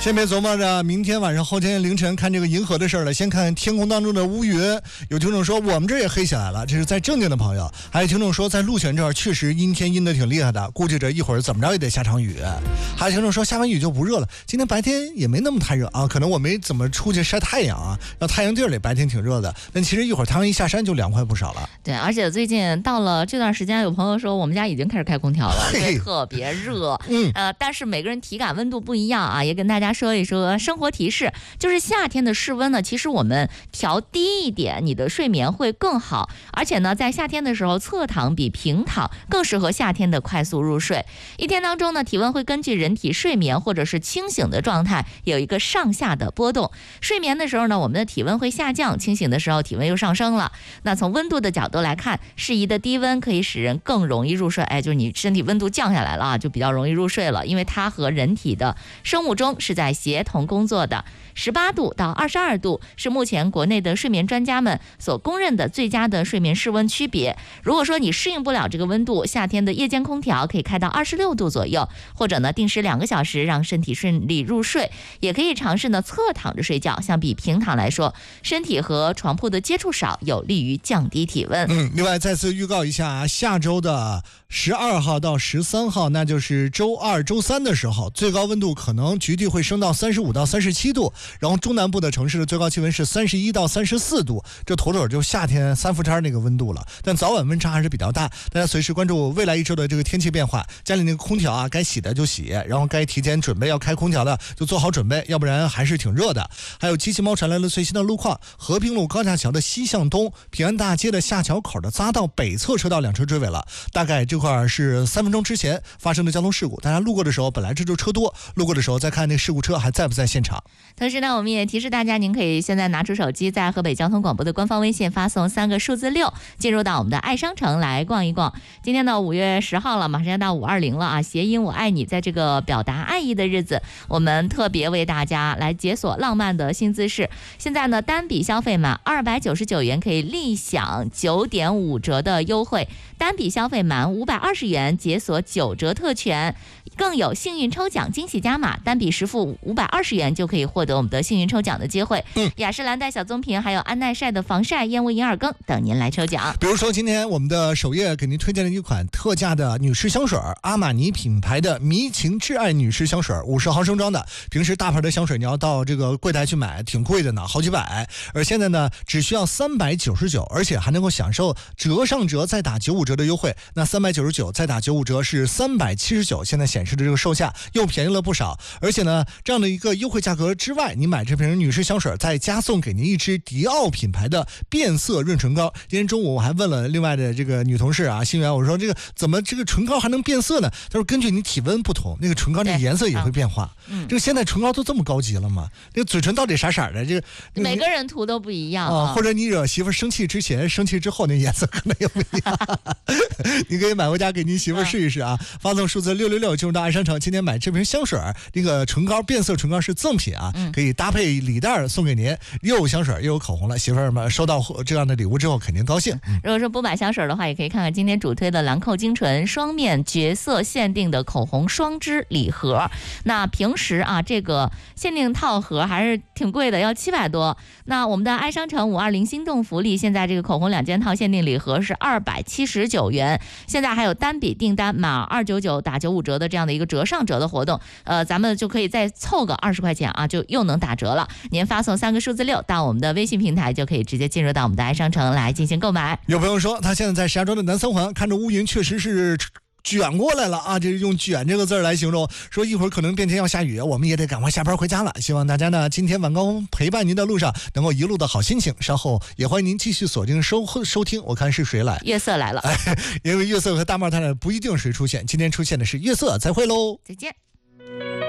先别琢磨着明天晚上后天凌晨看这个银河的事儿了，先看天空当中的乌云。有听众说我们这也黑起来了，这是在正定的朋友。还有听众说在陆泉这儿确实阴天阴的挺厉害的，估计着一会儿怎么着也得下场雨。还有听众说下完雨就不热了，今天白天也没那么太热啊，可能我没怎么出去晒太阳啊，让太阳地儿里白天挺热的，但其实一会儿太阳一下山就凉快不少了。 对，而且最近到了这段时间，有朋友说我们家已经开始开空调了，特别热。但是每个人体感温度不一样啊，也跟大家说一说生活提示，就是夏天的室温呢，其实我们调低一点，你的睡眠会更好。而且呢，在夏天的时候，侧躺比平躺更适合夏天的快速入睡。一天当中呢，体温会根据人体睡眠或者是清醒的状态有一个上下的波动。睡眠的时候呢，我们的体温会下降；清醒的时候，体温又上升了。那从温度的角度来看，适宜的低温可以使人更容易入睡。就是你身体温度降下来了啊，就比较容易入睡了，因为它和人体的生物钟是在协同工作的。18度到22度是目前国内的睡眠专家们所公认的最佳的睡眠室温区别。如果说你适应不了这个温度，夏天的夜间空调可以开到26度左右，或者呢定时2个小时让身体顺利入睡。也可以尝试呢侧躺着睡觉，相比平躺来说，身体和床铺的接触少，有利于降低体温。 另外再次预告一下，下周的12号到13号，那就是周二周三的时候，最高温度可能局地会升到35到37度，然后中南部的城市的最高气温是31到34度，这妥妥就夏天三伏天那个温度了。但早晚温差还是比较大，大家随时关注未来一周的这个天气变化，家里那个空调啊，该洗的就洗，然后该提前准备要开空调的就做好准备，要不然还是挺热的。还有机器猫传来了最新的路况，和平路高架桥的西向东，平安大街的下桥口的匝道北侧车道2车追尾了，大概这块是3分钟之前发生的交通事故，大家路过的时候本来这就车多，路过的时候再看那事故车还在不在现场。 同时呢，我们也提示大家，您可以现在拿出手机，在河北交通广播的官方微信发送3个数字6，进入到我们的爱商城来逛一逛。今天呢5月10号了，马上要到520了啊！谐音我爱你，在这个表达爱意的日子，我们特别为大家来解锁浪漫的新姿势。现在呢，单笔消费满299元可以立享9.5折的优惠，单笔消费满520元解锁9折特权，更有幸运抽奖惊喜加码，单笔实付520元就可以获得我们的幸运抽奖的机会。雅诗兰黛小棕瓶还有安耐晒的防晒燕窝银耳羹等您来抽奖。 比如说今天我们的首页给您推荐了一款特价的女士香水，阿玛尼品牌的迷情挚爱女士香水，50毫升装的。平时大牌的香水你要到这个柜台去买挺贵的呢，好几百，而现在呢只需要399，而且还能够享受折上折再打95折的优惠。那399再打95折是379，现在显示的这个售价又便宜了不少。而且呢，这样的一个优惠价格之外，你买这瓶女士香水再加送给您一支迪奥品牌的变色润唇膏。今天中午我还问了另外的这个女同事啊，心源，我说这个怎么这个唇膏还能变色呢？她说根据你体温不同，那个唇膏那个颜色也会变化。这个现在唇膏都这么高级了吗？那个嘴唇到底啥色的？这个每个人涂都不一样啊。 或者你惹媳妇生气之前、生气之后，那颜色可能也不一样。你可以买回家给您媳妇试一试啊！发送数字666进入到爱商城，今天买这瓶香水，这个唇膏变色唇膏是赠品啊，可以搭配礼袋送给您，又有香水又有口红了。媳妇儿们收到这样的礼物之后肯定高兴。 如果说不买香水的话，也可以看看今天主推的兰蔻精纯双面绝色限定的口红双支礼盒。那平时啊，这个限定套盒还是挺贵的，要700多。那我们的爱商城520心动福利，现在这个口红2件套限定礼盒是279元。现在还有单笔订单满299打95折的这样的一个折上折的活动，咱们就可以再凑个20块钱啊，就又能打折了。您发送3个数字6到我们的微信平台，就可以直接进入到我们的爱商城来进行购买。 有朋友说他现在在石家庄的南三环，看着乌云确实是卷过来了啊，这是用卷这个字来形容，说一会儿可能变天要下雨，我们也得赶快下班回家了。希望大家呢今天晚高峰陪伴您的路上能够一路的好心情，稍后也欢迎您继续锁定收听。我看是谁来？ 月色来了。 因为月色和大帽他俩不一定谁出现，今天出现的是月色，再会喽， 再见。